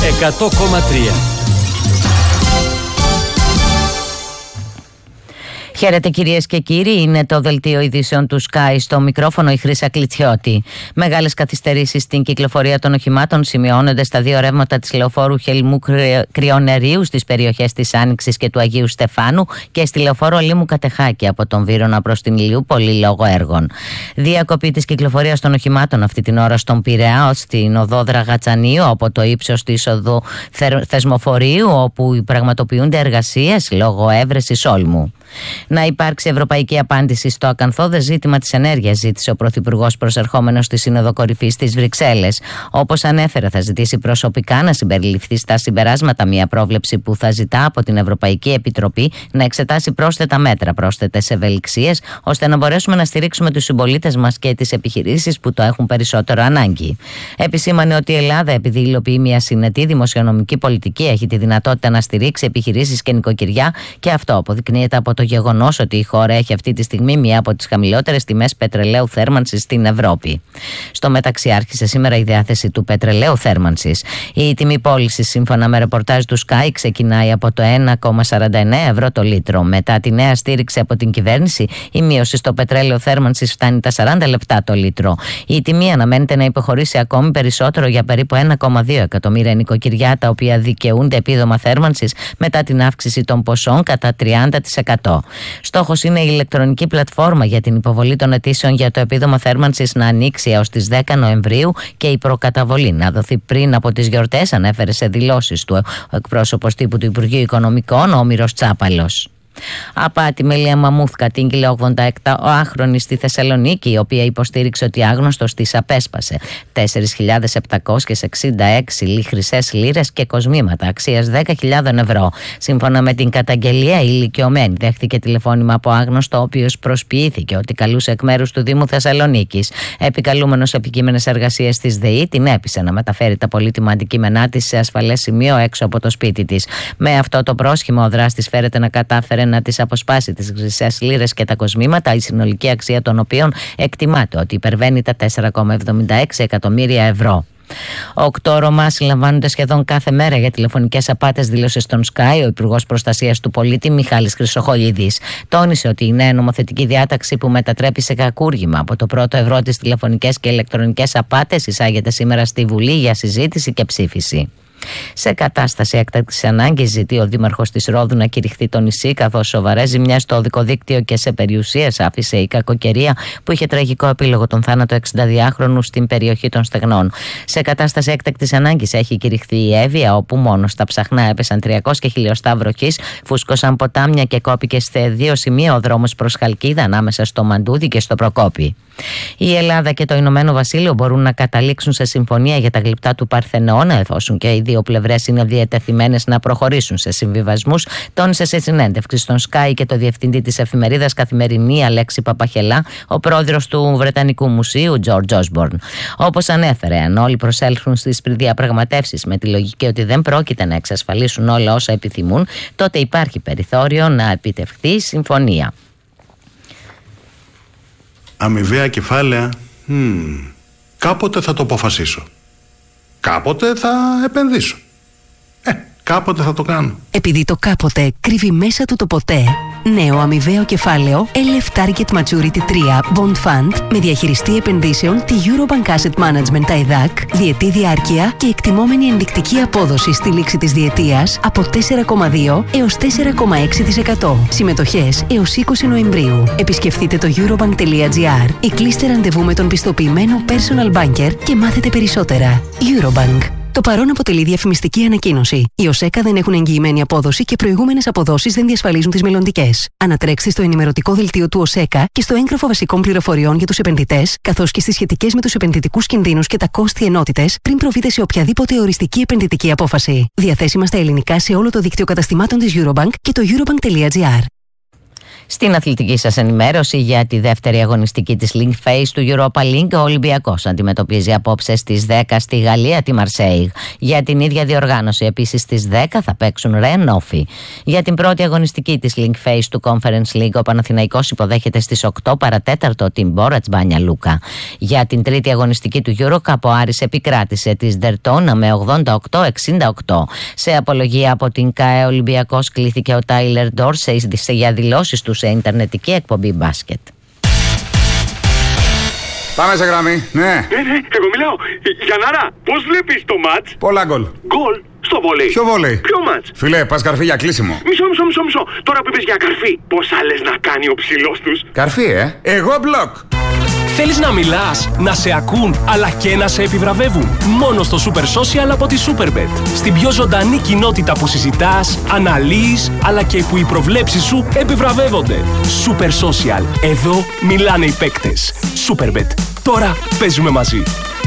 100,3. Χαίρετε κυρίες και κύριοι, είναι το δελτίο ειδήσεων του Sky, στο μικρόφωνο η Χρύσα Κλιτσιώτη. Μεγάλες καθυστερήσεις στην κυκλοφορία των οχημάτων σημειώνονται στα δύο ρεύματα της λεωφόρου Χελμού Κρυονερίου στις περιοχές της Άνοιξης και του Αγίου Στεφάνου και στη λεωφόρο Λίμου Κατεχάκη από τον Βύρωνα προς την Ηλιούπολη λόγω έργων. Διακοπή της κυκλοφορίας των οχημάτων αυτή την ώρα στον Πειραιά, στην οδό Δραγατσανίου, από το ύψος της οδού Θεσμοφορίου, όπου πραγματοποιούνται εργασίες λόγω έβρεσης όλμου. Να υπάρξει ευρωπαϊκή απάντηση στο ακαθόδες ζήτημα της ενέργειας, ζήτησε ο Πρωθυπουργός προσερχόμενος στη Σύνοδο Κορυφής στις Βρυξέλλες. Όπως ανέφερε, θα ζητήσει προσωπικά να συμπεριληφθεί στα συμπεράσματα μια πρόβλεψη που θα ζητά από την Ευρωπαϊκή Επιτροπή να εξετάσει πρόσθετα μέτρα, πρόσθετες ευελιξίες, ώστε να μπορέσουμε να στηρίξουμε τους συμπολίτες μας και τις επιχειρήσεις που το έχουν περισσότερο ανάγκη. Επισήμανε ότι η Ελλάδα, επειδή υλοποιεί μια συνετή δημοσιονομική πολιτική, έχει τη δυνατότητα να στηρίξει επιχειρήσεις και νοικοκυριά, και αυτό αποδεικνύεται από το γεγονός ότι η χώρα έχει αυτή τη στιγμή μία από τις χαμηλότερες τιμές πετρελαίου θέρμανσης στην Ευρώπη. Στο μεταξύ, άρχισε σήμερα η διάθεση του πετρελαίου θέρμανσης. Η τιμή πώλησης, σύμφωνα με ρεπορτάζ του Sky, ξεκινάει από το 1,49 ευρώ το λίτρο. Μετά τη νέα στήριξη από την κυβέρνηση, η μείωση στο πετρέλαιο θέρμανσης φτάνει τα 40 λεπτά το λίτρο. Η τιμή αναμένεται να υποχωρήσει ακόμη περισσότερο για περίπου 1,2 εκατομμύρια νοικοκυριά, τα οποία δικαιούνται επίδομα θέρμανσης μετά την αύξηση των ποσών κατά 30%. Στόχος είναι η ηλεκτρονική πλατφόρμα για την υποβολή των αιτήσεων για το επίδομα θέρμανσης να ανοίξει έως τις 10 Νοεμβρίου και η προκαταβολή να δοθεί πριν από τις γιορτές, ανέφερε σε δηλώσεις του ο εκπρόσωπος τύπου του Υπουργείου Οικονομικών, ο Όμηρος Τσάπαλος. Απάτη με Λία Μαμούθ κατήγγειλε 86χρονη στη Θεσσαλονίκη, η οποία υποστήριξε ότι άγνωστος της απέσπασε 4.766 χρυσές λίρες και κοσμήματα αξίας 10.000 ευρώ. Σύμφωνα με την καταγγελία, η ηλικιωμένη δέχτηκε τηλεφώνημα από άγνωστο, ο οποίος προσποιήθηκε ότι καλούσε εκ μέρους του Δήμου Θεσσαλονίκης. Επικαλούμενος επικείμενες εργασίες της ΔΕΗ, την έπεισε να μεταφέρει τα πολύτιμα αντικείμενά της σε ασφαλές σημείο έξω από το σπίτι της. Με αυτό το πρόσχημα, ο δράστης φέρεται να κατάφερε να τις αποσπάσει τις χρυσές λίρες και τα κοσμήματα, η συνολική αξία των οποίων εκτιμάται ότι υπερβαίνει τα 4,76 εκατομμύρια ευρώ. 8 Ρωμά συλλαμβάνονται σχεδόν κάθε μέρα για τηλεφωνικές απάτες, δήλωσε στον Sky ο Υπουργός Προστασίας του Πολίτη Μιχάλης Χρυσοχοΐδης. Τόνισε ότι η νέα νομοθετική διάταξη που μετατρέπει σε κακούργημα από το πρώτο ευρώ τις τηλεφωνικές και ηλεκτρονικές απάτες εισάγεται σήμερα στη Βουλή για συζήτηση και ψήφιση. Σε κατάσταση έκτακτης ανάγκης, ζητεί ο Δήμαρχος της Ρόδου να κηρυχθεί το νησί, καθώς σοβαρές ζημιές στο οδικό δίκτυο και σε περιουσίες άφησε η κακοκαιρία που είχε τραγικό επίλογο τον θάνατο 62χρονου στην περιοχή των Στεγνών. Σε κατάσταση έκτακτης ανάγκης έχει κηρυχθεί η Εύβοια, όπου μόνο στα Ψαχνά έπεσαν 300 χιλιοστά βροχής, φούσκωσαν ποτάμια και κόπηκε σε 2 σημεία ο δρόμος προς Χαλκίδα ανάμεσα στο Μαντούδι και στο Προκόπη. Η Ελλάδα και το Ηνωμένο Βασίλειο μπορούν να καταλήξουν σε συμφωνία για τα γλυπτά του Παρθενώνα, εφόσον και οι δύο πλευρές είναι διατεθειμένες να προχωρήσουν σε συμβιβασμούς, τόνισε σε συνέντευξη στον Sky και το διευθυντή της εφημερίδας Καθημερινή Αλέξη Παπαχελά, ο πρόεδρος του Βρετανικού Μουσείου George Osborne. Όπως ανέφερε, αν όλοι προσέλθουν στις διαπραγματεύσεις με τη λογική ότι δεν πρόκειται να εξασφαλίσουν όλα όσα επιθυμούν, τότε υπάρχει περιθώριο να επιτευχθεί συμφωνία. Αμοιβαία κεφάλαια, κάποτε θα το αποφασίσω. Κάποτε θα επενδύσω. Κάποτε θα το κάνω. Επειδή το κάποτε κρύβει μέσα του το ποτέ, νέο αμοιβαίο κεφάλαιο LF Target Maturity 3 Bond Fund με διαχειριστή επενδύσεων τη Eurobank Asset Management ΤΑΙΔΑΚ, διετή διάρκεια και εκτιμόμενη ενδεικτική απόδοση στη λήξη της διετίας από 4,2 έως 4,6%. Συμμετοχές έως 20 Νοεμβρίου. Επισκεφτείτε το eurobank.gr ή κλείστε ραντεβού με τον πιστοποιημένο personal banker και μάθετε περισσότερα. Eurobank. Το παρόν αποτελεί διαφημιστική ανακοίνωση. Οι ΟΣΕΚΑ δεν έχουν εγγυημένη απόδοση και προηγούμενες αποδόσεις δεν διασφαλίζουν τις μελλοντικές. Ανατρέξτε στο ενημερωτικό δελτίο του ΟΣΕΚΑ και στο έγγραφο βασικών πληροφοριών για τους επενδυτές, καθώς και στις σχετικές με τους επενδυτικούς κινδύνους και τα κόστη ενότητες, πριν προβείτε σε οποιαδήποτε οριστική επενδυτική απόφαση. Διαθέσιμα στα ελληνικά σε όλο το δίκτυο καταστημάτων της Eurobank και το eurobank.gr. Στην αθλητική σας ενημέρωση για τη δεύτερη αγωνιστική της Link Phase του Europa League, ο Ολυμπιακός αντιμετωπίζει απόψε στις 10 στη Γαλλία τη Μαρσέιγ. Για την ίδια διοργάνωση επίσης στις 10 θα παίξουν Ρεν Όφι. Για την πρώτη αγωνιστική της Link Phase του Conference League, ο Παναθηναϊκός υποδέχεται στις 8 παρατέταρτο την Μπόρατς Μπάνια Λούκα. Για την τρίτη αγωνιστική του EuroCup, ο Άρης επικράτησε της Δερτόνα με 88-68. Σε απολογία από την ΚΑΕ, ο Ολυμπιακός κλήθηκε ο Τάιλερ Ντόρσεϊ για δηλώσεις του σε ιντερνετική εκπομπή μπάσκετ. Πάμε σε γραμμή, ναι. Εγώ μιλάω. Γιαννάρα, πώς βλέπεις το μάτς? Πολλά γκολ. Γκολ στο βόλεϊ. Ποιο βόλεϊ? Ποιο μάτς? Φίλε, πας καρφί για κλείσιμο. Μισό. Τώρα που είπες για καρφί, πόσα λες να κάνει ο ψηλός τους? Καρφί, Εγώ μπλοκ. Θέλεις να μιλάς, να σε ακούν, αλλά και να σε επιβραβεύουν? Μόνο στο Super Social από τη Superbet. Στην πιο ζωντανή κοινότητα που συζητάς, αναλύεις, αλλά και που οι προβλέψεις σου επιβραβεύονται. Super Social. Εδώ μιλάνε οι παίκτες. Superbet. Τώρα παίζουμε μαζί.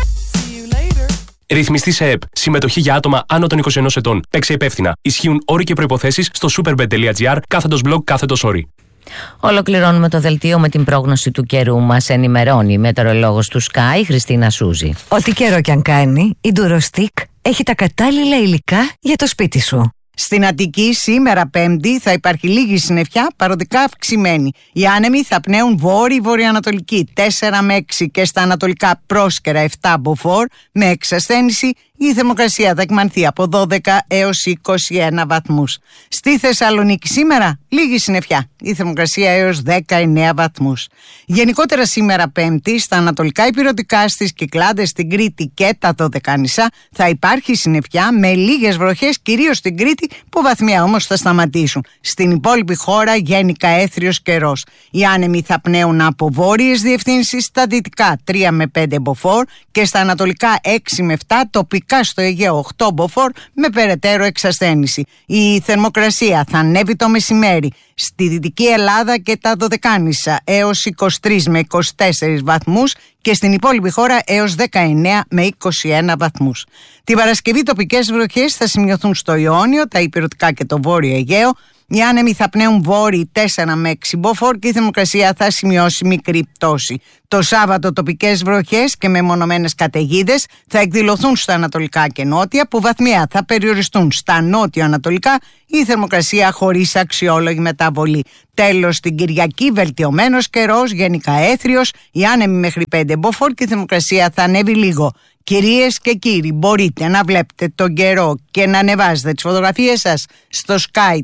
Ρυθμιστή σε ΕΠ. Συμμετοχή για άτομα άνω των 21 ετών. Παίξε υπεύθυνα. Ισχύουν όροι και προϋποθέσεις στο superbet.gr/blog/όροι. Ολοκληρώνουμε το δελτίο με την πρόγνωση του καιρού. Μας ενημερώνει η μετεωρολόγος του Sky, Χριστίνα Σούζη. Ό,τι καιρό κι αν κάνει, η Durostick έχει τα κατάλληλα υλικά για το σπίτι σου. Στην Αττική σήμερα Πέμπτη θα υπάρχει λίγη συννεφιά, παροδικά αυξημένη. Οι άνεμοι θα πνέουν βόρειο-βορειοανατολική 4 με 6 και στα ανατολικά πρόσκαιρα 7 μποφόρ με εξασθένηση. Η θερμοκρασία θα εκμανθεί από 12 έως 21 βαθμούς. Στη Θεσσαλονίκη σήμερα λίγη συννεφιά, η θερμοκρασία έως 19 βαθμούς. Γενικότερα σήμερα Πέμπτη στα ανατολικά ηπειρωτικά, στις Κυκλάδες, στην Κρήτη και τα Δωδεκάνησα θα υπάρχει συννεφιά με λίγες βροχές, κυρίως στην Κρήτη που βαθμία όμως θα σταματήσουν. Στην υπόλοιπη χώρα γενικά έθριος καιρός. Οι άνεμοι θα πνέουν από βόρειες διευθύνσεις, στα δυτικά 3 με 5 μποφόρ και στα ανατολικά 6 με 7, τοπικά στο Αιγαίο 8 μποφόρ με περαιτέρω εξασθένηση. Η θερμοκρασία θα ανέβει το μεσημέρι στη Δυτική Ελλάδα και τα Δωδεκάνησα έως 23 με 24 βαθμούς και στην υπόλοιπη χώρα έως 19 με 21 βαθμούς. Την Παρασκευή τοπικές βροχές θα σημειωθούν στο Ιόνιο, τα ηπειρωτικά και το Βόρειο Αιγαίο. Οι άνεμοι θα πνέουν βόρειοι 4 με 6 μποφόρ και η θερμοκρασία θα σημειώσει μικρή πτώση. Το Σάββατο τοπικές βροχές και μεμονωμένες καταιγίδες θα εκδηλωθούν στα ανατολικά και νότια, που βαθμία θα περιοριστούν στα νότιο-ανατολικά, η θερμοκρασία χωρίς αξιόλογη μεταβολή. Τέλος, την Κυριακή βελτιωμένος καιρός, γενικά έθριος, οι άνεμοι μέχρι 5 μποφόρ και η θερμοκρασία θα ανέβει λίγο. Κυρίες και κύριοι, μπορείτε να βλέπετε τον καιρό και να ανεβάζετε τις φωτογραφίες σας στο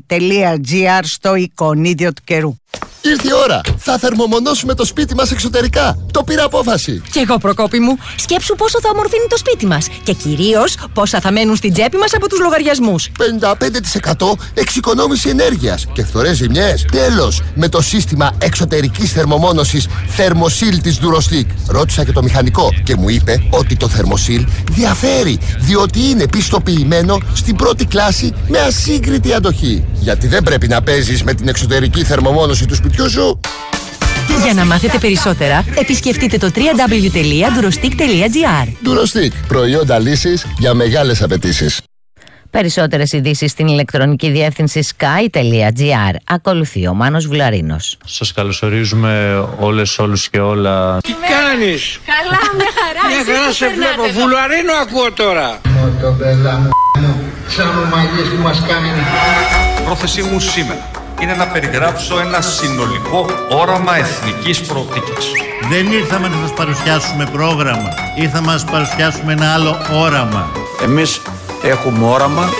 sky.gr στο εικονίδιο του καιρού. Ήρθε η ώρα! Θα θερμομονώσουμε το σπίτι μας εξωτερικά. Το πήρα απόφαση. Κι εγώ, Προκόπη μου, σκέψου πόσο θα ομορφύνει το σπίτι μας και κυρίως πόσα θα μένουν στην τσέπη μας από τους λογαριασμούς. 55% εξοικονόμηση ενέργειας και φθορές ζημιές. Τέλος, με το σύστημα εξωτερικής θερμομόνωσης Thermosil της Durostick. Ρώτησα και το μηχανικό και μου είπε ότι το Thermosil διαφέρει, διότι είναι πιστοποιημένο στην πρώτη κλάση με ασύγκριτη αντοχή. Γιατί δεν πρέπει να παίζεις με την εξωτερική θερμομόνωση του σπιτιού σου. Για να μάθετε περισσότερα, επισκεφτείτε το www.durostick.gr. Durostick, προϊόντα λύσης για μεγάλες απαιτήσεις. Περισσότερες ειδήσεις στην ηλεκτρονική διεύθυνση sky.gr. Ακολουθεί ο Μάνος Βουλαρίνος. Σας καλωσορίζουμε όλους και όλα. Τι κάνεις? Καλά, μια χαρά. Μια χαρά σε βλέπω. Βουλαρίνο ακούω τώρα. Μοτομπέλα μου, σαν ο μαγείς που μας κάνει. Πρόθεσή μου σήμερα είναι να περιγράψω ένα συνολικό όραμα εθνικής προοπτικής. Δεν ήρθαμε να σας παρουσιάσουμε πρόγραμμα. Ήρθαμε να σας παρουσιάσουμε ένα άλλο όραμα. Εμείς έχουμε όραμα.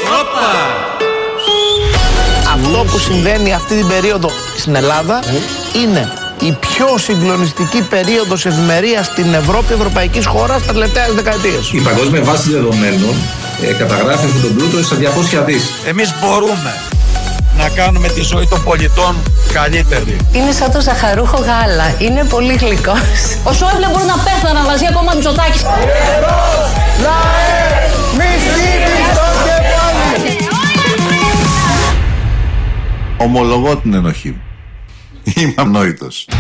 Αυτό που συμβαίνει αυτή την περίοδο στην Ελλάδα είναι η πιο συγκλονιστική περίοδος ευημερίας στην Ευρώπη, ευρωπαϊκής χώρας τα τελευταίες δεκαετίες. Η παγκόσμια βάση δεδομένων καταγράφει αυτόν τον πλούτο στα 200 δις. Εμείς μπορούμε να κάνουμε τη ζωή των πολιτών καλύτερη. Είναι σαν το ζαχαρούχο γάλα. Είναι πολύ γλυκός. Ο Σόιμπλε μπορεί να πέθανε μαζί ακόμα Μητσοτάκης. Ομολογώ την ενοχή μου. Είμαι ανόητος.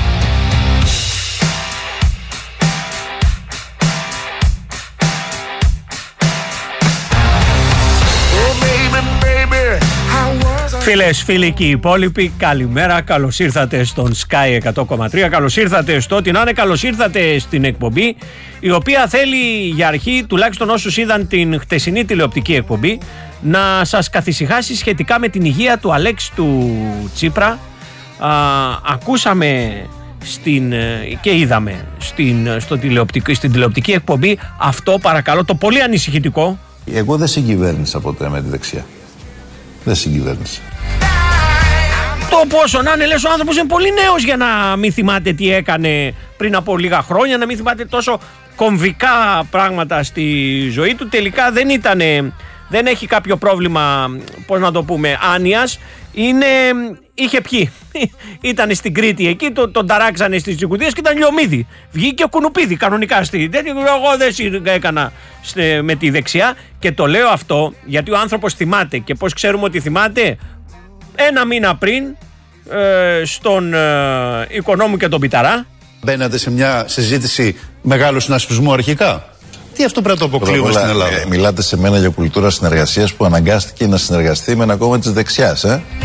Φίλες, φίλοι και οι υπόλοιποι, καλημέρα. Καλώς ήρθατε στον Sky 100,3. Καλώς ήρθατε στο ό,τι να είναι. Καλώς ήρθατε στην εκπομπή, η οποία θέλει για αρχή, τουλάχιστον όσους είδαν την χτεσινή τηλεοπτική εκπομπή, να σας καθησυχάσει σχετικά με την υγεία του Αλέξη του Τσίπρα. Ακούσαμε και είδαμε στην τηλεοπτική εκπομπή αυτό, παρακαλώ, το πολύ ανησυχητικό. Εγώ δεν συγκυβέρνησα ποτέ με τη δεξιά. Δεν συγκυβέρνησα. Το πόσο να είναι, λες, ο άνθρωπος είναι πολύ νέος για να μην θυμάται τι έκανε πριν από λίγα χρόνια, να μην θυμάται τόσο κομβικά πράγματα στη ζωή του. Τελικά δεν έχει κάποιο πρόβλημα, πώς να το πούμε, άνοιας. Είχε πιει. Ήταν στην Κρήτη εκεί, τον ταράξανε στις Τσικουδίες και ήταν λιωμίδι. Βγήκε κουνουπίδι κανονικά εγώ δεν έκανα με τη δεξιά. Και το λέω αυτό γιατί ο άνθρωπος θυμάται. Και πώς ξέρουμε ότι θυμάται? Ένα μήνα πριν στον Οικονόμου και τον Πιταρά. Μπαίνατε σε μια συζήτηση μεγάλου συνασπισμού αρχικά. Τι αυτό πρέπει να το αποκλείουμε στην Ελλάδα? Μιλάτε σε μένα για κουλτούρα συνεργασίας που αναγκάστηκε να συνεργαστεί με ένα κόμμα της δεξιάς,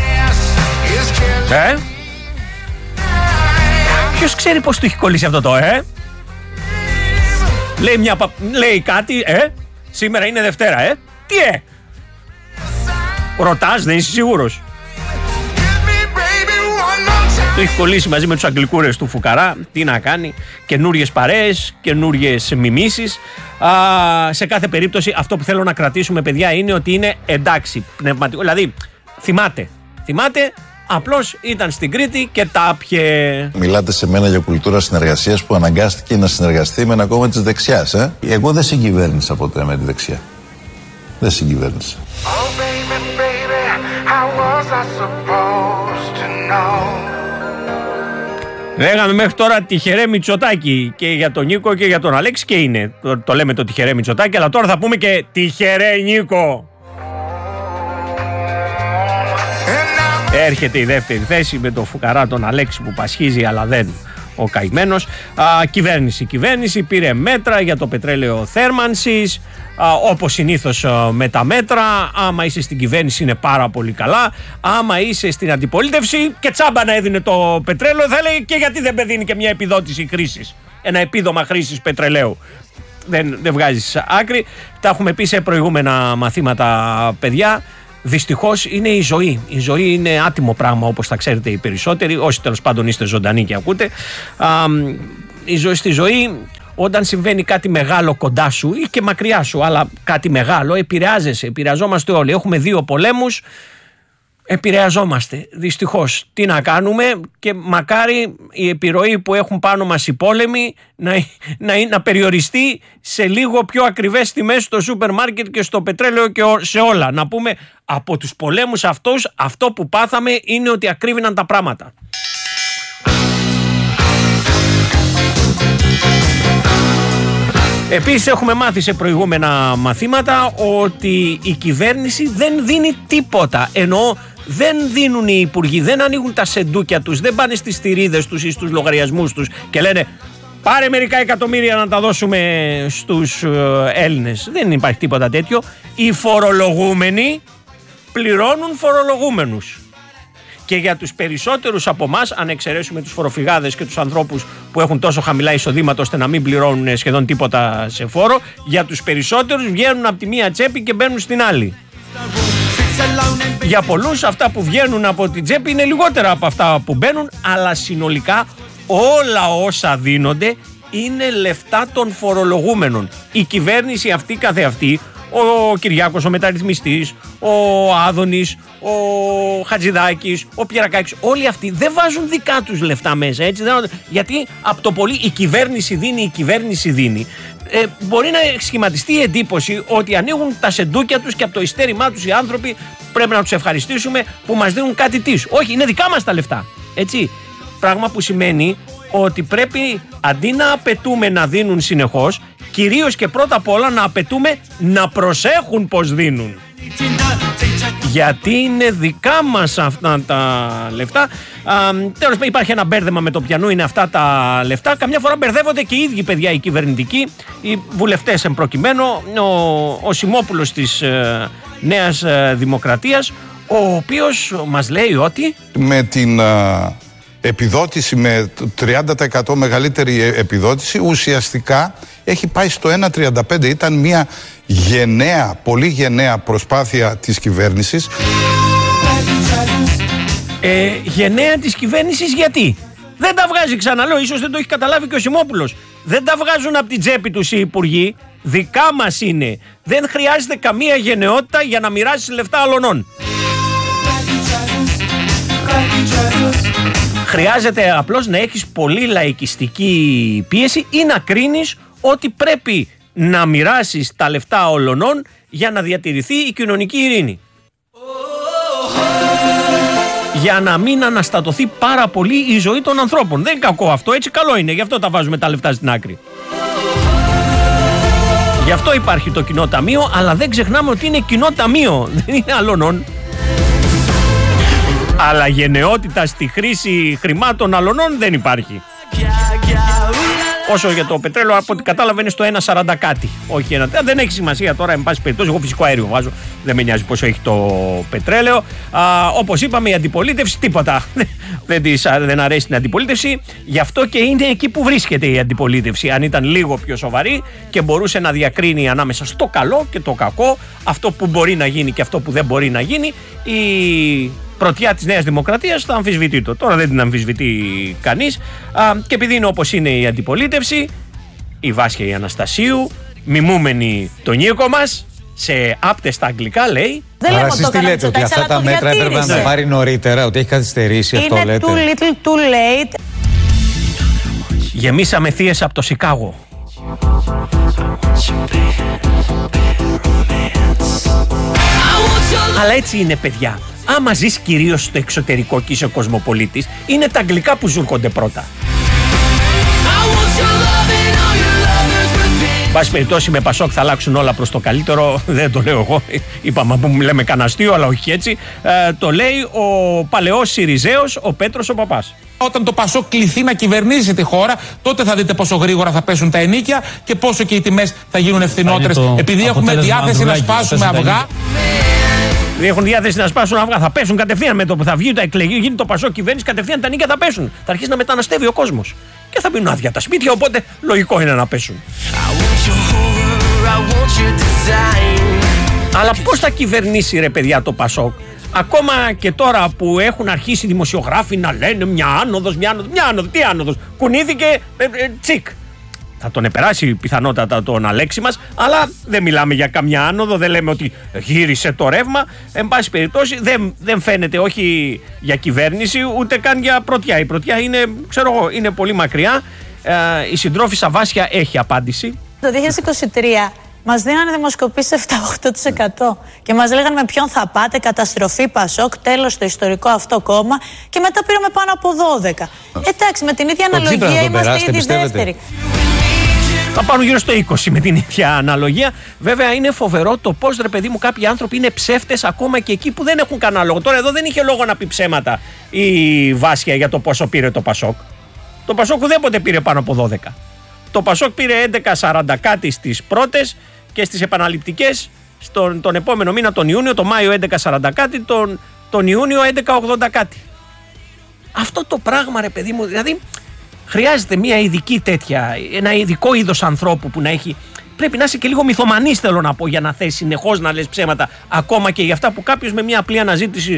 Ποιος ξέρει πώς του έχει κολλήσει αυτό το Λέει κάτι, σήμερα είναι Δευτέρα, τι ρωτάς, δεν είσαι σίγουρος? Το έχει κολλήσει μαζί με τους αγγλικούρες του Φουκαρά. Τι να κάνει, καινούριες παρέες, καινούριες μιμήσεις. Σε κάθε περίπτωση αυτό που θέλω να κρατήσουμε, παιδιά, είναι ότι είναι εντάξει πνευματικό. Δηλαδή θυμάται, απλώς ήταν στην Κρήτη και τα πιε. Μιλάτε σε μένα για κουλτούρα συνεργασίας που αναγκάστηκε να συνεργαστεί με ένα κόμμα της δεξιάς, Εγώ δεν συγκυβέρνησα ποτέ με τη δεξιά. Δεν συγκυβέρνησα. Λέγαμε μέχρι τώρα τυχερέ Μητσοτάκη και για τον Νίκο και για τον Αλέξη, και είναι. Το λέμε το τυχερέ Μητσοτάκη, αλλά τώρα θα πούμε και τυχερέ Νίκο. Έρχεται η δεύτερη θέση με τον Φουκαρά, τον Αλέξη που πασχίζει αλλά δεν ο καημένος. Κυβέρνηση πήρε μέτρα για το πετρέλαιο θέρμανσης, όπως συνήθως με τα μέτρα. Άμα είσαι στην κυβέρνηση είναι πάρα πολύ καλά. Άμα είσαι στην αντιπολίτευση και τσάμπα να έδινε το πετρέλαιο, θα λέει και γιατί δεν δίνει και μια επιδότηση χρήσης, ένα επίδομα χρήσης πετρελαίου. Δεν βγάζεις άκρη. Τα έχουμε πει σε προηγούμενα μαθήματα, παιδιά. Δυστυχώς είναι η ζωή. Η ζωή είναι άτιμο πράγμα, όπως θα ξέρετε οι περισσότεροι, όσοι τέλος πάντων είστε ζωντανοί και ακούτε. Στη ζωή, όταν συμβαίνει κάτι μεγάλο κοντά σου ή και μακριά σου, αλλά κάτι μεγάλο, επηρεαζόμαστε όλοι. Έχουμε 2 πολέμους, επηρεαζόμαστε. Δυστυχώς, τι να κάνουμε, και μακάρι η επιρροή που έχουν πάνω μας οι πόλεμοι να περιοριστεί σε λίγο πιο ακριβές τιμές στο σούπερ μάρκετ και στο πετρέλαιο και σε όλα. Να πούμε, από τους πολέμους αυτούς, αυτό που πάθαμε είναι ότι ακρίβηναν τα πράγματα. Επίσης έχουμε μάθει σε προηγούμενα μαθήματα ότι η κυβέρνηση δεν δίνει τίποτα. Εννοώ, δεν δίνουν οι υπουργοί, δεν ανοίγουν τα σεντούκια τους, δεν πάνε στις θηρίδες τους ή στους λογαριασμούς τους και λένε πάρε μερικά εκατομμύρια να τα δώσουμε στους Έλληνες. Δεν υπάρχει τίποτα τέτοιο. Οι φορολογούμενοι πληρώνουν φορολογούμενους. Και για τους περισσότερους από εμάς, αν εξαιρέσουμε τους φοροφυγάδες και τους ανθρώπους που έχουν τόσο χαμηλά εισοδήματα ώστε να μην πληρώνουν σχεδόν τίποτα σε φόρο, για τους περισσότερους βγαίνουν από τη μία τσέπη και μπαίνουν στην άλλη. Για πολλούς αυτά που βγαίνουν από την τσέπη είναι λιγότερα από αυτά που μπαίνουν, αλλά συνολικά όλα όσα δίνονται είναι λεφτά των φορολογούμενων. Η κυβέρνηση αυτή καθεαυτή, ο Κυριάκος ο μεταρρυθμιστής, ο Άδωνης, ο Χατζηδάκης, ο Πιερακάκης, όλοι αυτοί δεν βάζουν δικά τους λεφτά μέσα, έτσι, γιατί από το πολύ η κυβέρνηση δίνει. Μπορεί να σχηματιστεί η εντύπωση ότι ανοίγουν τα σεντούκια τους και από το ειστέρημά τους οι άνθρωποι πρέπει να τους ευχαριστήσουμε που μας δίνουν κάτι της. Όχι, είναι δικά μας τα λεφτά, έτσι. Πράγμα που σημαίνει ότι πρέπει, αντί να απαιτούμε να δίνουν συνεχώς, κυρίως και πρώτα απ' όλα να απαιτούμε να προσέχουν πως δίνουν. Γιατί είναι δικά μας αυτά τα λεφτά. Τέλος πάντων, υπάρχει ένα μπέρδεμα με το ποιανού είναι αυτά τα λεφτά. Καμιά φορά μπερδεύονται και οι ίδιοι, παιδιά, οι κυβερνητικοί, οι βουλευτές εν προκειμένου. Ο Σιμόπουλος της Νέας Δημοκρατίας, ο οποίος μας λέει ότι με την επιδότηση, με 30% μεγαλύτερη επιδότηση, ουσιαστικά έχει πάει στο 1,35. Ήταν μια γενναία, πολύ γενναία προσπάθεια της κυβέρνησης. Γενναία της κυβέρνησης γιατί? Δεν τα βγάζει, ξαναλέω, ίσως δεν το έχει καταλάβει και ο Σιμόπουλος. Δεν τα βγάζουν από την τσέπη τους οι υπουργοί, δικά μας είναι. Δεν χρειάζεται καμία γενναιότητα για να μοιράσεις λεφτά αλωνών. Χρειάζεται απλώς να έχεις πολύ λαϊκιστική πίεση ή να κρίνεις ότι πρέπει να μοιράσεις τα λεφτά ολονών για να διατηρηθεί η κοινωνική ειρήνη. Για να μην αναστατωθεί πάρα πολύ η ζωή των ανθρώπων. Δεν είναι κακό αυτό, έτσι καλό είναι, γι' αυτό τα βάζουμε τα λεφτά στην άκρη. Γι' αυτό υπάρχει το κοινό ταμείο, αλλά δεν ξεχνάμε ότι είναι κοινό ταμείο, δεν είναι αλωνών. Αλλά γενναιότητα στη χρήση χρημάτων αλωνών δεν υπάρχει. Όσο για το πετρέλαιο, από ό,τι κατάλαβα είναι στο 1,40 κάτι. Όχι ένα. Δεν έχει σημασία τώρα, εν πάση περιπτώσει. Εγώ φυσικό αέριο βάζω. Δεν με νοιάζει πόσο έχει το πετρέλαιο. Όπως είπαμε, η αντιπολίτευση τίποτα. Δεν αρέσει την αντιπολίτευση. Γι' αυτό και είναι εκεί που βρίσκεται η αντιπολίτευση. Αν ήταν λίγο πιο σοβαρή και μπορούσε να διακρίνει ανάμεσα στο καλό και το κακό, αυτό που μπορεί να γίνει και αυτό που δεν μπορεί να γίνει, η πρωτιά της Νέας Δημοκρατίας θα αμφισβητεί το. Τώρα δεν την αμφισβητεί κανείς. Και επειδή είναι όπως είναι η αντιπολίτευση, η Βάσια η Αναστασίου, μιμούμενη τον Νίκο μας, σε άπτεστα αγγλικά λέει. Άρα εσείς τι λέτε, ότι αυτά τα μέτρα έπρεπε να τα πάρει νωρίτερα, ότι έχει καθυστερήσει, αυτό λέτε? Είναι too little, too late. Γεμίσαμε θείες από το Σικάγο. Αλλά έτσι είναι, παιδιά. Άμα ζεις κυρίως στο εξωτερικό και είσαι κοσμοπολίτης, είναι τα αγγλικά που ζούρκονται πρώτα. Πάση περιπτώσει, με Πασόκ θα αλλάξουν όλα προς το καλύτερο. Δεν το λέω εγώ. Είπαμε που λέμε κανένα αστείο, αλλά όχι έτσι. Το λέει ο παλαιός Σιριζέος, ο Πέτρος ο Παπάς. Όταν το Πασόκ κληθεί να κυβερνήσει τη χώρα, τότε θα δείτε πόσο γρήγορα θα πέσουν τα ενοίκια και πόσο και οι τιμές θα γίνουν ευθυνότερες. Επειδή έχουμε διάθεση να σπάσουμε αυγά. Δεν έχουν διάθεση να σπάσουν αυγά. Θα πέσουν κατευθείαν με το που θα βγει, τα εκλεγεί, γίνει το Πασόκ κυβέρνηση, κατευθείαν τα νίκια θα πέσουν. Θα αρχίσει να μεταναστεύει ο κόσμος. Και θα μείνουν άδεια τα σπίτια, οπότε λογικό είναι να πέσουν. Αλλά πώς θα κυβερνήσει, ρε παιδιά, το Πασόκ? Ακόμα και τώρα που έχουν αρχίσει οι δημοσιογράφοι να λένε μια άνοδος, τι άνοδος? Κουνήθηκε, τσικ. Θα τον επεράσει πιθανότατα τον Αλέξη μας, αλλά δεν μιλάμε για καμιά άνοδο, δεν λέμε ότι γύρισε το ρεύμα. Εν πάση περιπτώσει δεν φαίνεται όχι για κυβέρνηση, ούτε καν για πρωτιά. Η πρωτιά είναι, ξέρω εγώ, είναι πολύ μακριά. Η συντρόφισσα Βάσια έχει απάντηση. Το 2023 μας δίνανε δημοσκοπήσεις 7-8% και μας λέγανε με ποιον θα πάτε, καταστροφή Πασόκ, τέλος στο ιστορικό αυτό κόμμα, και μετά πήραμε πάνω από 12. Εντάξει, με την ίδια αναλογία είμαστε ήδη δεύτεροι. Θα πάρουν γύρω στο 20 με την ίδια αναλογία. Βέβαια είναι φοβερό το πώς, ρε παιδί μου, κάποιοι άνθρωποι είναι ψεύτες ακόμα και εκεί που δεν έχουν κανένα λόγο. Τώρα εδώ δεν είχε λόγο να πει ψέματα η Βάσια για το πόσο πήρε το Πασόκ. Το Πασόκ ουδέποτε πήρε πάνω από 12. Το Πασόκ πήρε 11,40 κάτι στις πρώτες και στις επαναληπτικές τον επόμενο μήνα, τον Ιούνιο, το Μάιο 11,40 κάτι, τον Ιούνιο 11,80 κάτι. Αυτό το πράγμα, ρε παιδί μου, δηλαδή χρειάζεται μια ειδική τέτοια, ένα ειδικό είδος ανθρώπου που να έχει. Πρέπει να είσαι και λίγο μυθομανής, θέλω να πω, για να θες συνεχώς να λες ψέματα, ακόμα και για αυτά που κάποιος με μια απλή αναζήτηση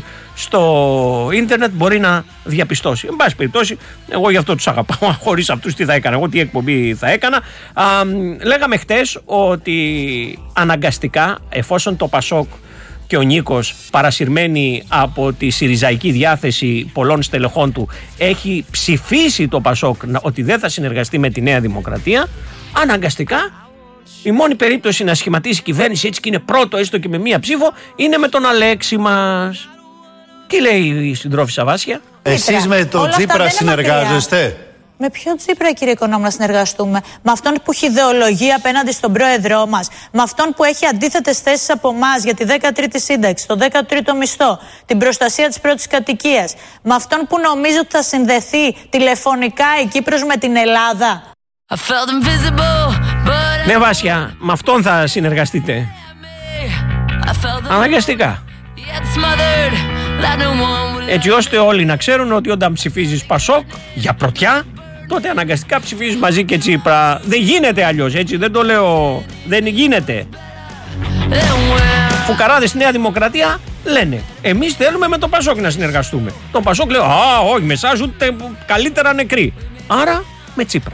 στο ίντερνετ μπορεί να διαπιστώσει. Εν πάση περιπτώσει, εγώ γι' αυτό τους αγαπάω. Χωρίς αυτούς τι θα έκανα, εγώ τι εκπομπή θα έκανα. Λέγαμε χτες ότι αναγκαστικά, εφόσον το Πασόκ και ο Νίκος, παρασυρμένοι από τη συριζαϊκή διάθεση πολλών στελεχών του, έχει ψηφίσει το Πασόκ ότι δεν θα συνεργαστεί με τη Νέα Δημοκρατία, αναγκαστικά η μόνη περίπτωση να σχηματίσει κυβέρνηση έτσι και είναι πρώτο έστω και με μία ψήφο είναι με τον Αλέξη μας. Τι λέει η συντρόφισσα Βάσια? Εσείς με τον Τσίπρα συνεργάζεστε? Με ποιον Τσίπρα, κύριε Οικονόμου, να συνεργαστούμε? Με αυτόν που έχει ιδεολογία απέναντι στον πρόεδρό μας? Με αυτόν που έχει αντίθετες θέσεις από εμάς για τη 13η σύνταξη, το 13ο μισθό, την προστασία της πρώτης κατοικίας? Με αυτόν που νομίζει ότι θα συνδεθεί τηλεφωνικά η Κύπρος με την Ελλάδα? Ναι, Βάσια, με αυτόν θα συνεργαστείτε. Αναγκαστικά. Έτσι ώστε όλοι να ξέρουν ότι όταν ψηφίζεις Πασόκ για πρωτιά, τότε αναγκαστικά ψηφίζεις μαζί και Τσίπρα. Δεν γίνεται αλλιώς, έτσι, δεν το λέω, δεν γίνεται. Φουκαράδες στη Νέα Δημοκρατία λένε, εμείς θέλουμε με το Πασόκ να συνεργαστούμε. Το Πασόκ λέει, όχι, με εσάς ούτε καλύτερα νεκροί. Άρα με Τσίπρα.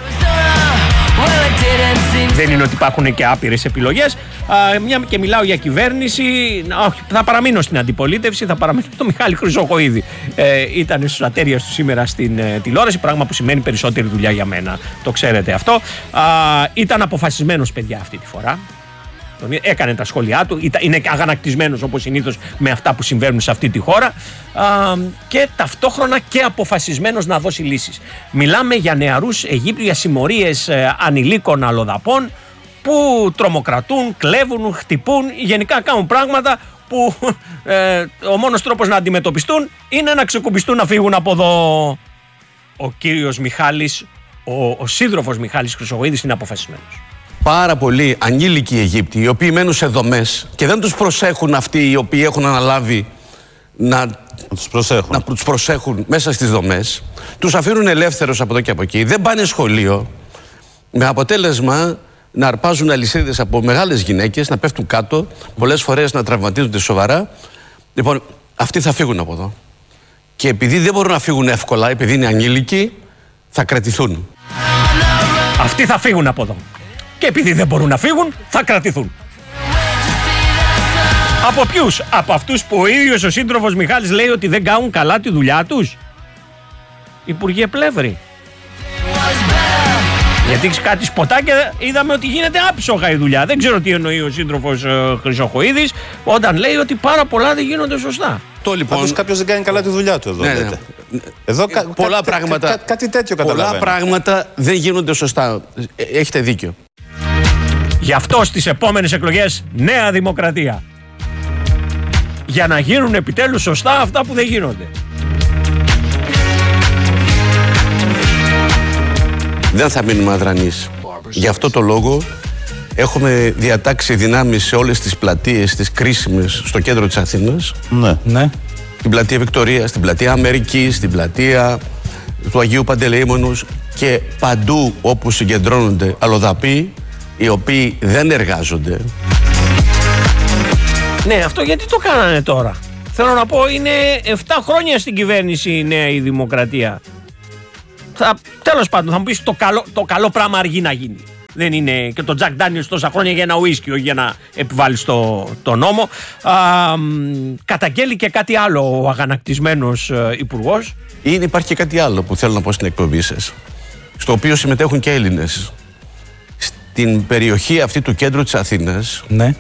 Δεν είναι ότι υπάρχουν και άπειρες επιλογές. Μια και μιλάω για κυβέρνηση, θα παραμείνω στην αντιπολίτευση, θα παραμείνω στο Μιχάλη Χρυσοχοΐδη. Ήταν στους ατέρειες του σήμερα στην τηλεόραση, πράγμα που σημαίνει περισσότερη δουλειά για μένα. Το ξέρετε αυτό. Ήταν αποφασισμένος, παιδιά, αυτή τη φορά. Έκανε τα σχόλιά του, είναι αγανακτισμένος όπως συνήθως με αυτά που συμβαίνουν σε αυτή τη χώρα και ταυτόχρονα και αποφασισμένος να δώσει λύσεις. Μιλάμε για νεαρούς Αιγύπτιους, για συμμορίες ανηλίκων αλλοδαπών που τρομοκρατούν, κλέβουν, χτυπούν, γενικά κάνουν πράγματα που ο μόνος τρόπος να αντιμετωπιστούν είναι να ξεκουμπιστούν, να φύγουν από εδώ. Ο κύριος Μιχάλης, ο σύντροφος Μιχάλης Χρυσοχοΐδης είναι αποφασισμένος. Πάρα πολλοί ανήλικοι Αιγύπτιοι, οι οποίοι μένουν σε δομές και δεν τους προσέχουν αυτοί οι οποίοι έχουν αναλάβει να τους προσέχουν μέσα στις δομές, τους αφήνουν ελεύθερους από εδώ και από εκεί, δεν πάνε σχολείο, με αποτέλεσμα να αρπάζουν αλυσίδες από μεγάλες γυναίκες, να πέφτουν κάτω, πολλές φορές να τραυματίζονται σοβαρά. Λοιπόν, αυτοί θα φύγουν από εδώ. Και επειδή δεν μπορούν να φύγουν εύκολα, επειδή είναι ανήλικοι, θα κρατηθούν. Αυτοί θα φύγουν από εδώ. Και επειδή δεν μπορούν να φύγουν, θα κρατηθούν. Από ποιους? Από αυτούς που ο ίδιος ο σύντροφος Μιχάλης λέει ότι δεν κάνουν καλά τη δουλειά τους. Υπουργέ Πλεύρη. Γιατί κάτι σποτάκια είδαμε ότι γίνεται άψογα η δουλειά. Δεν ξέρω τι εννοεί ο σύντροφος Χρυσοχοΐδης όταν λέει ότι πάρα πολλά δεν γίνονται σωστά. Πάντως κάποιος δεν κάνει καλά τη δουλειά του εδώ. Ναι. Εδώ πολλά πράγματα, κάτι τέτοιο καταλαβαίνω. Πολλά πράγματα δεν γίνονται σωστά. Έχετε δίκιο. Γι' αυτό στις επόμενες εκλογές Νέα Δημοκρατία. Για να γίνουν επιτέλους σωστά αυτά που δεν γίνονται. Δεν θα μείνουμε αδρανείς. Γι' αυτό το λόγο έχουμε διατάξει δυνάμεις σε όλες τις πλατείες, τις κρίσιμες στο κέντρο της Αθήνας. Ναι. Την πλατεία Βικτωρίας, την πλατεία Αμερικής, την πλατεία του Αγίου Παντελεήμονος και παντού όπου συγκεντρώνονται αλλοδαποί οι οποίοι δεν εργάζονται. Ναι, αυτό γιατί το κάνανε τώρα? Θέλω να πω, είναι 7 χρόνια στην κυβέρνηση η Νέα η Δημοκρατία. Τέλος πάντων, θα μου πεις το καλό πράγμα αργεί να γίνει. Δεν είναι και το Τζακ Ντάνιελς τόσα χρόνια για ένα ουίσκι, όχι για να επιβάλλεις το νόμο. Καταγγέλει και κάτι άλλο ο αγανακτισμένος υπουργός. Υπάρχει και κάτι άλλο που θέλω να πω στην εκπομπή σας, στο οποίο συμμετέχουν και Έλληνες. Στην περιοχή αυτή του κέντρου της Αθήνας, ναι,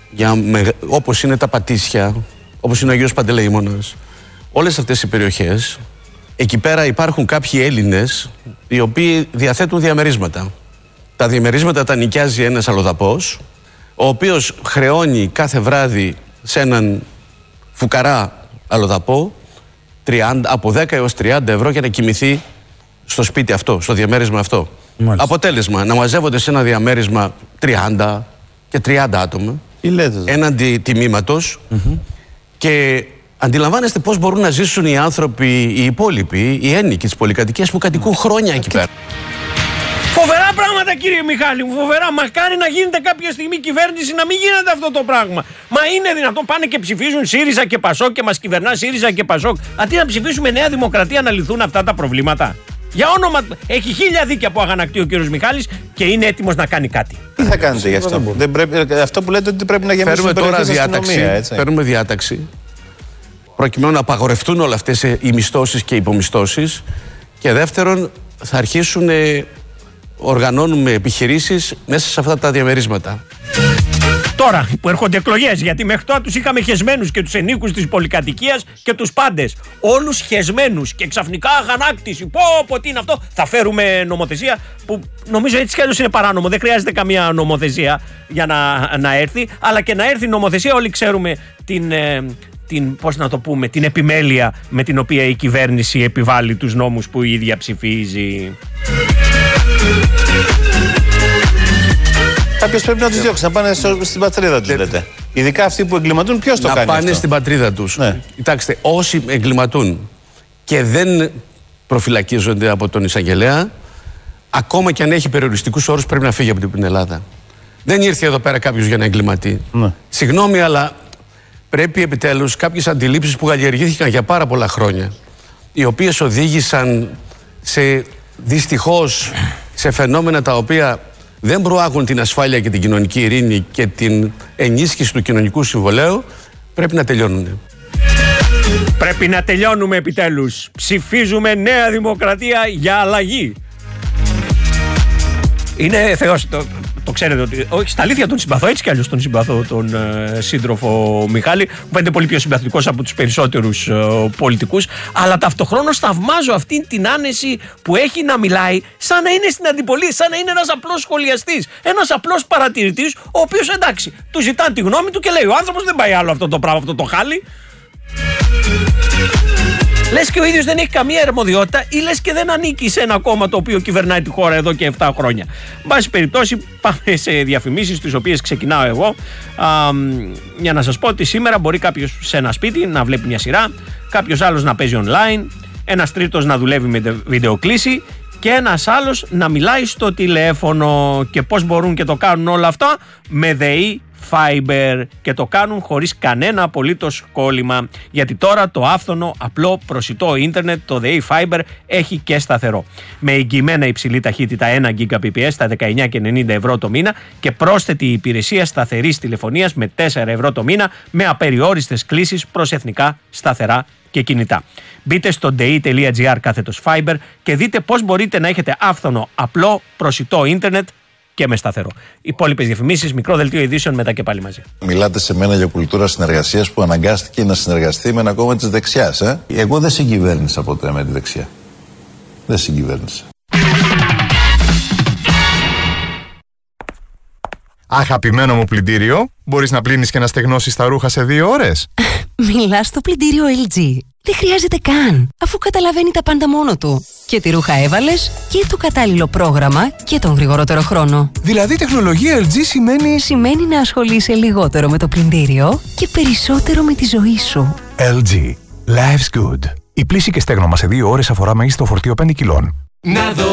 όπως είναι τα Πατήσια, όπως είναι ο Αγίος Παντελεήμονας, όλες αυτές οι περιοχές, εκεί πέρα υπάρχουν κάποιοι Έλληνες οι οποίοι διαθέτουν διαμερίσματα. Τα διαμερίσματα τα νοικιάζει ένας αλλοδαπός, ο οποίος χρεώνει κάθε βράδυ σε έναν φουκαρά αλλοδαπό από 10 έως 30 ευρώ για να κοιμηθεί στο σπίτι αυτό, στο διαμέρισμα αυτό. Μάλιστα. Αποτέλεσμα, να μαζεύονται σε ένα διαμέρισμα 30 και 30 άτομα έναντι τιμήματος και αντιλαμβάνεστε πώς μπορούν να ζήσουν οι άνθρωποι, οι υπόλοιποι, οι ένικοι της πολυκατοικίας που κατοικούν χρόνια εκεί πέρα. Φοβερά πράγματα, κύριε Μιχάλη μου, φοβερά. Μακάρι να γίνεται κάποια στιγμή κυβέρνηση να μην γίνεται αυτό το πράγμα. Μα είναι δυνατόν? Πάνε και ψηφίζουν ΣΥΡΙΖΑ και ΠΑΣΟΚ και μας κυβερνά ΣΥΡΙΖΑ και ΠΑΣΟΚ. Αντί να ψηφίσουμε Νέα Δημοκρατία να λυθούν αυτά τα προβλήματα. Για όνομα. Έχει 1000 δίκαια που αγανακτεί ο κύριος Μιχάλης και είναι έτοιμος να κάνει κάτι. Τι θα κάνετε γι' αυτό? Αυτό που λέτε ότι πρέπει να γεμίσουν περιοχές αστυνομία. Παίρνουμε διάταξη προκειμένου να απαγορευτούν όλα αυτές οι μισθώσεις και υπομισθώσεις. Και δεύτερον, θα αρχίσουν οργανώνουμε επιχειρήσεις μέσα σε αυτά τα διαμερίσματα. Τώρα που έρχονται εκλογές, γιατί μέχρι τώρα τους είχαμε χεσμένους και τους ενίκους της πολυκατοικίας και τους πάντες. Όλους χεσμένους και ξαφνικά αγανάκτηση. Πω, τι είναι αυτό? Θα φέρουμε νομοθεσία που νομίζω έτσι κι αλλιώς είναι παράνομο. Δεν χρειάζεται καμία νομοθεσία για να έρθει. Αλλά και να έρθει νομοθεσία, όλοι ξέρουμε πώς να το πούμε, την επιμέλεια με την οποία η κυβέρνηση επιβάλλει τους νόμους που η ίδια ψηφίζει. Κάποιος πρέπει να τους διώξει, να πάνε στην πατρίδα τους, λέτε. Ειδικά αυτοί που εγκληματούν, ποιος το κάνει αυτό? Να πάνε στην πατρίδα τους. Ναι. Κοιτάξτε, όσοι εγκληματούν και δεν προφυλακίζονται από τον εισαγγελέα, ακόμα και αν έχει περιοριστικούς όρους, πρέπει να φύγει από την Ελλάδα. Δεν ήρθε εδώ πέρα κάποιος για να εγκληματεί. Ναι. Συγγνώμη, αλλά πρέπει επιτέλους κάποιες αντιλήψεις που καλλιεργήθηκαν για πάρα πολλά χρόνια, οι οποίες οδήγησαν δυστυχώς σε φαινόμενα τα οποία δεν προάγουν την ασφάλεια και την κοινωνική ειρήνη και την ενίσχυση του κοινωνικού συμβολέου, πρέπει να τελειώνουν. Πρέπει να τελειώνουμε επιτέλους. Ψηφίζουμε Νέα Δημοκρατία για αλλαγή. Είναι Θεός, το ξέρετε ότι. Όχι, στα αλήθεια τον συμπαθώ, έτσι κι αλλιώς τον συμπαθώ τον σύντροφο Μιχάλη. Μου φαίνεται πολύ πιο συμπαθητικός από τους περισσότερους πολιτικούς. Αλλά ταυτοχρόνως θαυμάζω αυτή την άνεση που έχει να μιλάει σαν να είναι στην αντιπολίτευση, σαν να είναι ένας απλός σχολιαστής, ένας απλός παρατηρητής, ο οποίος εντάξει, του ζητάνε τη γνώμη του και λέει: ο άνθρωπος δεν πάει άλλο αυτό το πράγμα, αυτό το χάλι. Λες και ο ίδιος δεν έχει καμία αρμοδιότητα ή λες και δεν ανήκει σε ένα κόμμα το οποίο κυβερνάει τη χώρα εδώ και 7 χρόνια. Εν πάση περιπτώσει, πάμε σε διαφημίσεις, τις οποίες ξεκινάω εγώ, για να σας πω ότι σήμερα μπορεί κάποιος σε ένα σπίτι να βλέπει μια σειρά, κάποιος άλλος να παίζει online, ένας τρίτος να δουλεύει με βιντεοκλήση και ένας άλλος να μιλάει στο τηλέφωνο. Και πώς μπορούν και το κάνουν όλα αυτά? Με ΔΕΗ Fiber, και το κάνουν χωρίς κανένα απολύτως κόλλημα, γιατί τώρα το άφθονο, απλό, προσιτό ίντερνετ, το ΔΕΗ Fiber, έχει και σταθερό. Με εγγυημένα υψηλή ταχύτητα 1 Gbps στα 19,90 ευρώ το μήνα και πρόσθετη υπηρεσία σταθερής τηλεφωνίας με 4 ευρώ το μήνα, με απεριόριστες κλήσεις προς εθνικά σταθερά και κινητά. Μπείτε στο dei.gr/fiber και δείτε πώς μπορείτε να έχετε άφθονο, απλό, προσιτό ίντερνετ και με σταθερό. Οι υπόλοιπες διαφημίσεις, μικρό δελτίο ειδήσεων, μετά και πάλι μαζί. Μιλάτε σε μένα για κουλτούρα συνεργασίας που αναγκάστηκε να συνεργαστεί με ένα κόμμα της δεξιάς. Εγώ δεν συγκυβέρνησα ποτέ με τη δεξιά. Δεν συγκυβέρνησα. Αγαπημένο μου πλυντήριο, μπορείς να πλύνεις και να στεγνώσεις τα ρούχα σε 2 ώρες? Μιλάς στο πλυντήριο LG. Δεν χρειάζεται καν, αφού καταλαβαίνει τα πάντα μόνο του. Και τη ρούχα έβαλες και το κατάλληλο πρόγραμμα και τον γρηγορότερο χρόνο. Δηλαδή τεχνολογία LG σημαίνει να ασχολείσαι λιγότερο με το πλυντήριο και περισσότερο με τη ζωή σου. LG. Life's good. Η πλύση και στέγνομα σε 2 ώρες αφορά μέγιστο φορτίο 5 κιλών.